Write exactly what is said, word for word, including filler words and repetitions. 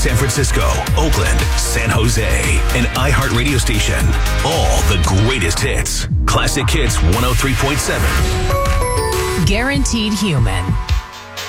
San Francisco, Oakland, San Jose, and iHeart Radio Station. All the greatest hits. Classic Hits one oh three point seven. Guaranteed Human.